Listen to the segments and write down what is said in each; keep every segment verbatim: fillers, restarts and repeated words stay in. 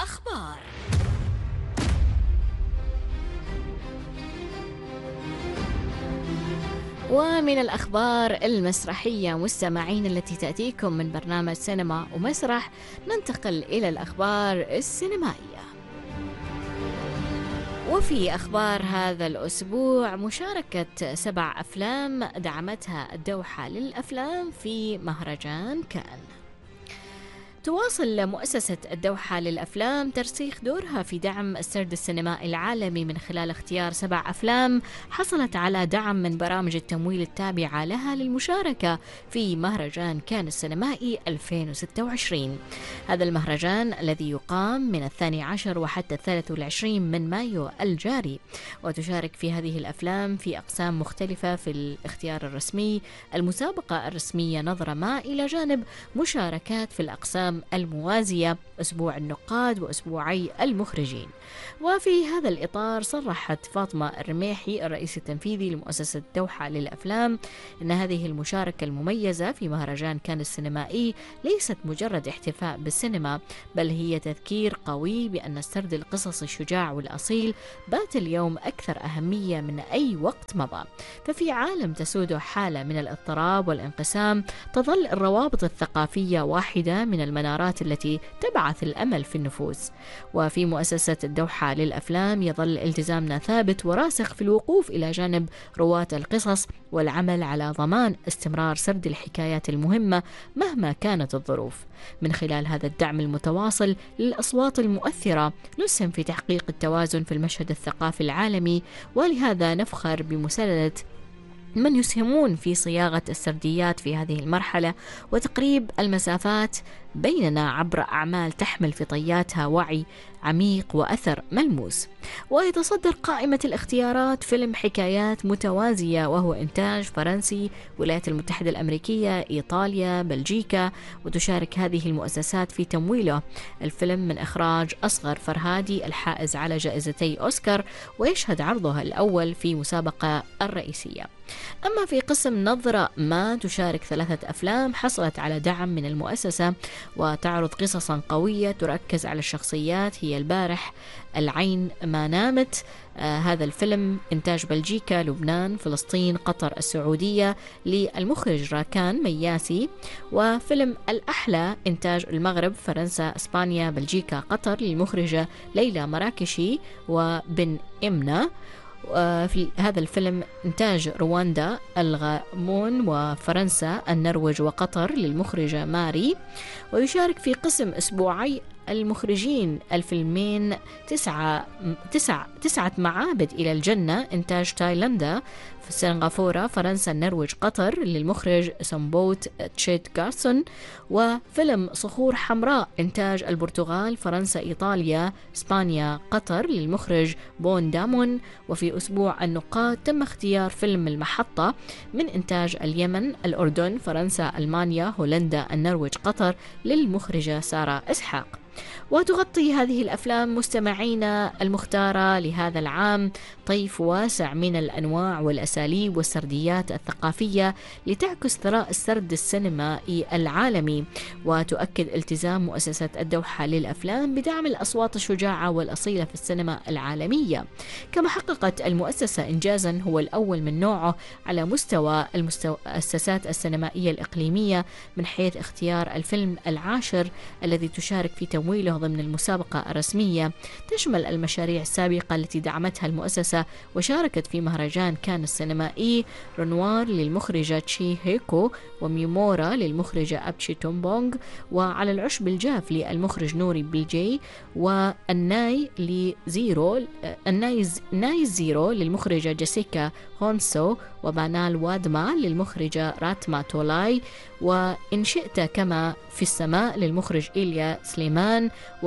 الأخبار. ومن الأخبار المسرحية مستمعين التي تأتيكم من برنامج سينما ومسرح، ننتقل إلى الأخبار السينمائية. وفي أخبار هذا الأسبوع مشاركة سبع أفلام دعمتها الدوحة للأفلام في مهرجان كان. تواصل مؤسسة الدوحة للأفلام ترسيخ دورها في دعم السرد السينمائي العالمي من خلال اختيار سبع أفلام حصلت على دعم من برامج التمويل التابعة لها للمشاركة في مهرجان كان السينمائي ألفين وستة وعشرين. هذا المهرجان الذي يقام من الثاني عشر وحتى الثالث والعشرين من مايو الجاري، وتشارك في هذه الأفلام في أقسام مختلفة في الاختيار الرسمي، المسابقة الرسمية نظرة ما، إلى جانب مشاركات في الأقسام الموازية، أسبوع النقاد وأسبوعي المخرجين. وفي هذا الإطار صرحت فاطمة الرميحي الرئيس التنفيذي لمؤسسة الدوحة للأفلام أن هذه المشاركة المميزة في مهرجان كان السينمائي ليست مجرد احتفاء بالسينما، بل هي تذكير قوي بأن السرد القصصي الشجاع والأصيل بات اليوم أكثر أهمية من أي وقت مضى. ففي عالم تسوده حالة من الاضطراب والانقسام، تظل الروابط الثقافية واحدة من المنارات التي تبعث الأمل في النفوس. وفي مؤسسة الدوحة للأفلام يظل التزامنا ثابت وراسخ في الوقوف إلى جانب رواة القصص والعمل على ضمان استمرار سرد الحكايات المهمة مهما كانت الظروف. من خلال هذا الدعم المتواصل للأصوات المؤثرة نسهم في تحقيق التوازن في المشهد الثقافي العالمي، ولهذا نفخر بمساندة من يسهمون في صياغة السرديات في هذه المرحلة وتقريب المسافات بيننا عبر أعمال تحمل في طياتها وعي عميق وأثر ملموس. ويتصدر قائمة الاختيارات فيلم حكايات متوازية، وهو إنتاج فرنسي، الولايات المتحدة الأمريكية، إيطاليا، بلجيكا، وتشارك هذه المؤسسات في تمويله. الفيلم من إخراج أصغر فرهادي الحائز على جائزتي أوسكار، ويشهد عرضها الأول في مسابقة الرئيسية. أما في قسم نظرة ما تشارك ثلاثة أفلام حصلت على دعم من المؤسسة وتعرض قصصا قوية تركز على الشخصيات، هي البارح، العين ما نامت. آه هذا الفيلم إنتاج بلجيكا، لبنان، فلسطين، قطر، السعودية، للمخرج راكان مياسي. وفيلم الأحلى إنتاج المغرب، فرنسا، إسبانيا، بلجيكا، قطر، للمخرجة ليلى مراكشي وبن إمنا. في هذا الفيلم إنتاج رواندا، الغابون، وفرنسا، النرويج، وقطر، للمخرجة ماري. ويشارك في قسم أسبوعي المخرجين الفيلمين تسعة, تسعة, تسعة معابد إلى الجنة إنتاج تايلندا، في سنغافورة، فرنسا، النرويج، قطر، للمخرج سمبوت تشيت غارسون. وفيلم صخور حمراء إنتاج البرتغال، فرنسا، إيطاليا، إسبانيا، قطر، للمخرج بون دامون. وفي أسبوع النقاد تم اختيار فيلم المحطة من إنتاج اليمن، الأردن، فرنسا، ألمانيا، هولندا، النرويج، قطر، للمخرجة سارة إسحاق. وتغطي هذه الأفلام مستمعينا المختارة لهذا العام طيف واسع من الأنواع والأساليب والسرديات الثقافية لتعكس ثراء السرد السينمائي العالمي. وتؤكد التزام مؤسسة الدوحة للأفلام بدعم الأصوات الشجاعة والأصيلة في السينما العالمية. كما حققت المؤسسة إنجازا هو الأول من نوعه على مستوى المؤسسات السينمائية الإقليمية من حيث اختيار الفيلم العاشر الذي تشارك في تمويله ضمن المسابقة الرسمية، تشمل المشاريع السابقة التي دعمتها المؤسسة وشاركت في مهرجان كان السينمائي: رنوار للمخرجة تشي هيكو، وميمورا للمخرجة أبشي تومبونغ، وعلى العشب الجاف للمخرج نوري بلجي، والناي لزيرو الناي ناي زيرو للمخرجة جيسيكا هونسو، وبانال وادما للمخرجة راتما تولاي، وإن شئت كما في السماء للمخرج إيليا سليمان،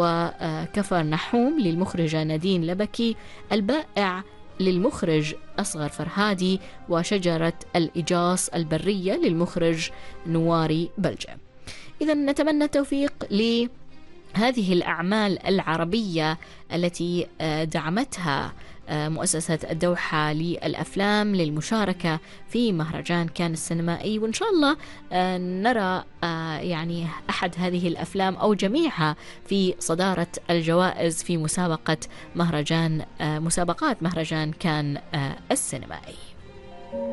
وكفر نحوم للمخرجة نادين لبكي، البائع للمخرج أصغر فرهادي، وشجرة الإجاص البرية للمخرج نواري بلجة. إذا نتمنى التوفيق ل هذه الأعمال العربية التي دعمتها مؤسسة الدوحة للأفلام للمشاركة في مهرجان كان السينمائي، وإن شاء الله نرى يعني أحد هذه الأفلام أو جميعها في صدارة الجوائز في مسابقة مهرجان مسابقات مهرجان كان السينمائي.